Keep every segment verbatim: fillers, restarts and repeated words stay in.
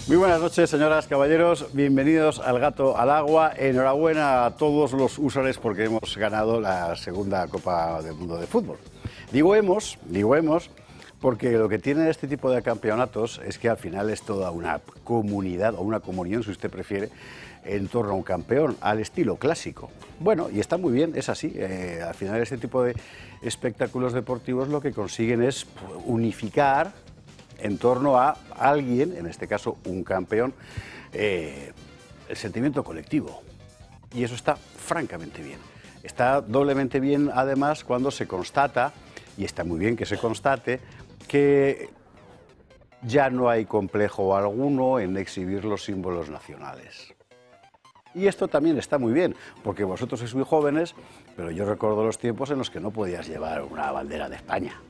Muy buenas noches, señoras, caballeros. Bienvenidos al Gato al Agua. Enhorabuena a todos los usuarios porque hemos ganado la segunda Copa del Mundo de Fútbol. Digo hemos, digo hemos, porque lo que tiene este tipo de campeonatos es que al final es toda una comunidad o una comunión, si usted prefiere, en torno a un campeón, al estilo clásico. Bueno, y está muy bien, es así. Eh, al final este tipo de espectáculos deportivos lo que consiguen es unificar en torno a alguien, en este caso un campeón, eh, el sentimiento colectivo. Y eso está francamente bien. Está doblemente bien, además, cuando se constata, y está muy bien que se constate, que ya no hay complejo alguno en exhibir los símbolos nacionales. Y esto también está muy bien, porque vosotros sois muy jóvenes, pero yo recuerdo los tiempos en los que no podías llevar una bandera de España.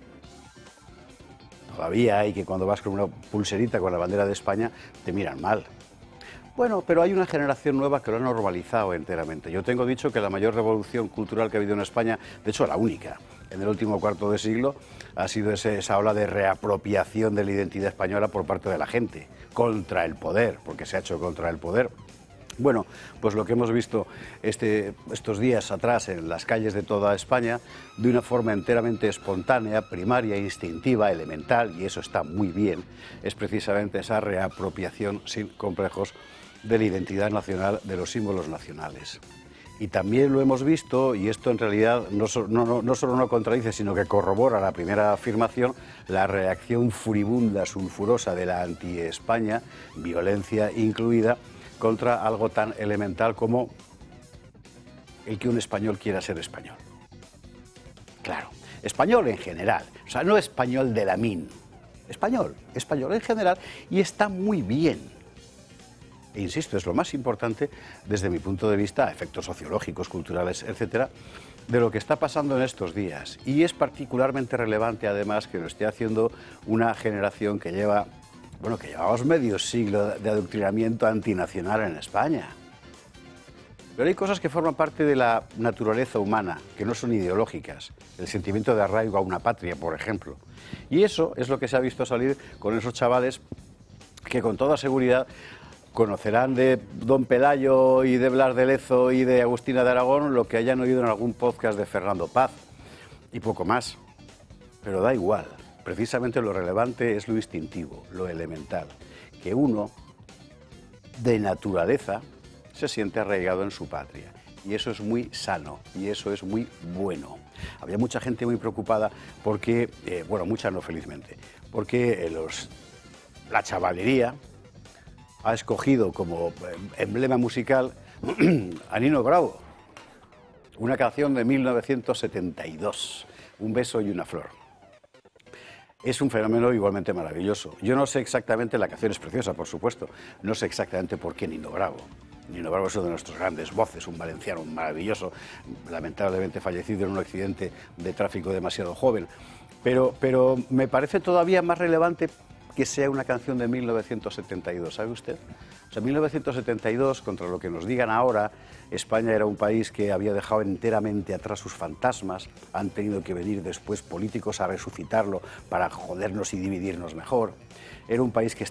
Todavía hay que cuando vas con una pulserita con la bandera de España te miran mal. Bueno, pero hay una generación nueva que lo ha normalizado enteramente. Yo tengo dicho que la mayor revolución cultural que ha habido en España, de hecho la única, en el último cuarto de siglo, ha sido ese, esa ola de reapropiación de la identidad española por parte de la gente, contra el poder, porque se ha hecho contra el poder. Bueno, pues lo que hemos visto este, estos días atrás en las calles de toda España, de una forma enteramente espontánea, primaria, instintiva, elemental, y eso está muy bien, es precisamente esa reapropiación sin complejos de la identidad nacional, de los símbolos nacionales. Y también lo hemos visto, y esto en realidad no, no, no, no solo no contradice, sino que corrobora la primera afirmación, la reacción furibunda, sulfurosa de la anti-España, violencia incluida, contra algo tan elemental como el que un español quiera ser español. Claro, español en general, o sea, no español de la min, español, español en general, y está muy bien. E insisto, es lo más importante desde mi punto de vista, a efectos sociológicos, culturales, etcétera, de lo que está pasando en estos días. Y es particularmente relevante, además, que lo esté haciendo una generación que lleva, bueno, que llevamos medio siglo de adoctrinamiento antinacional en España. Pero hay cosas que forman parte de la naturaleza humana, que no son ideológicas. El sentimiento de arraigo a una patria, por ejemplo. Y eso es lo que se ha visto salir con esos chavales que con toda seguridad conocerán de Don Pelayo y de Blas de Lezo y de Agustina de Aragón lo que hayan oído en algún podcast de Fernando Paz. Y poco más. Pero da igual. Precisamente lo relevante es lo instintivo, lo elemental, que uno, de naturaleza, se siente arraigado en su patria. Y eso es muy sano, y eso es muy bueno. Había mucha gente muy preocupada porque, eh, bueno, mucha no felizmente, porque eh, los, la chavalería ha escogido como emblema musical a Nino Bravo, una canción de mil novecientos setenta y dos, Un beso y una flor. Es un fenómeno igualmente maravilloso. Yo no sé exactamente, la canción es preciosa, por supuesto, no sé exactamente por qué Nino Bravo. Nino Bravo es uno de nuestros grandes voces, un valenciano maravilloso, lamentablemente fallecido en un accidente de tráfico demasiado joven. Pero, pero me parece todavía más relevante que sea una canción de mil novecientos setenta y dos, ¿sabe usted? O sea, mil novecientos setenta y dos, contra lo que nos digan ahora, España era un país que había dejado enteramente atrás sus fantasmas, han tenido que venir después políticos a resucitarlo para jodernos y dividirnos mejor. Era un país que